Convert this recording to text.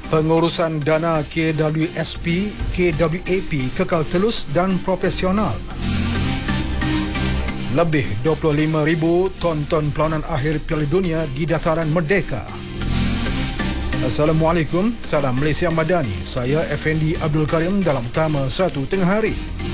Pengurusan dana KWSP, KWAP kekal telus dan profesional. Lebih 25,000 tonton perlawanan akhir Piala Dunia di dataran Merdeka. Assalamualaikum, salam Malaysia Madani. Saya Effendi Abdul Karim dalam utama 1 tengah hari.